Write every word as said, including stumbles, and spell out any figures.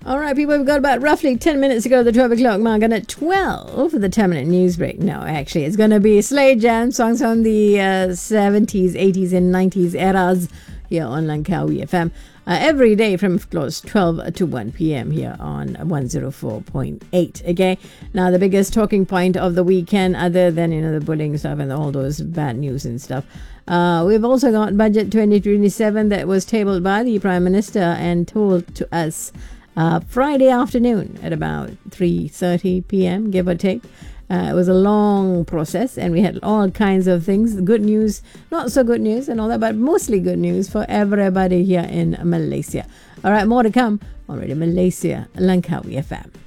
All right, people, we've got about roughly ten minutes to go to the twelve o'clock mark, and at twelve for the ten-minute news break. No, actually, it's going to be Slade Jam, songs from the uh, seventies, eighties, and nineties eras here on Langkawi F M. Uh, every day from close twelve to one p.m. here on one oh four point eight. Okay, now the biggest talking point of the weekend, other than, you know, the bullying stuff and all those bad news and stuff, uh, we've also got Budget twenty twenty-seven that was tabled by the Prime Minister and told to us uh, Friday afternoon at about three thirty p.m., give or take. Uh, it was a long process, and we had all kinds of things, good news, not so good news and all that, but mostly good news for everybody here in Malaysia. All right, more to come on Radio Malaysia, Langkawi F M.